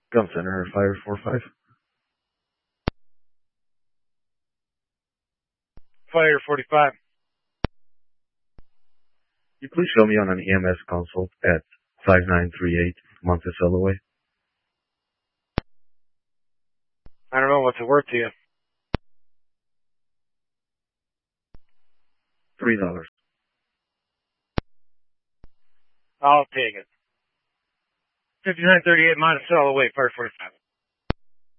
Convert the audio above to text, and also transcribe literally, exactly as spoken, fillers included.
Gun Center, Fire four five. Fire forty-five. Can you please show me on an E M S consult at five nine three eight Monticello Way? I don't know what's it worth to you. Three dollars. I'll take it. fifty-nine thirty-eight Monticello Way, Fire forty-five.